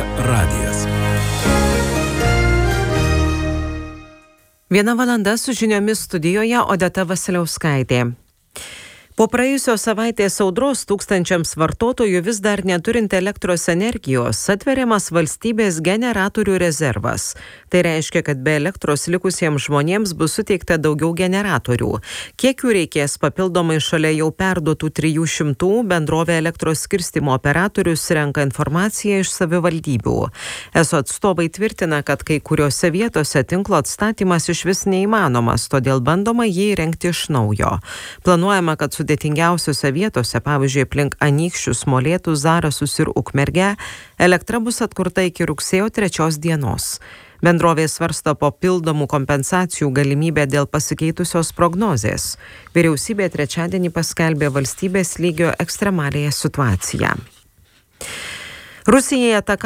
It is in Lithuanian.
radijas. 1:00 su žiniomis studijoje Odeta Vasiliauskaitė. Po praėjusios savaitės audros tūkstančiams vartotojų vis dar neturint elektros energijos atveriamas valstybės generatorių rezervas. Tai reiškia, kad be elektros likusiems žmonėms bus suteikta daugiau generatorių. Kiek jų reikės papildomai šalia jau perduotų 300, bendrovė elektros skirstymo operatorius renka informaciją iš savivaldybių. ESO atstovai tvirtina, kad kai kuriuose vietose tinklo atstatymas išvis neįmanomas, todėl bandoma jį įrengti iš naujo. Planuojama, kad sudėtingiausiose vietose, pavyzdžiui, aplink Anykščius, Molėtus, Zarasus ir Ukmergę, elektra bus atkurta iki rugsėjo 3 dienos. Bendrovė svarsto papildomų kompensacijų galimybę dėl pasikeitusios prognozės. Vyriausybė trečiadienį paskelbė valstybės lygio ekstremaliąją situaciją. Rusijai ataka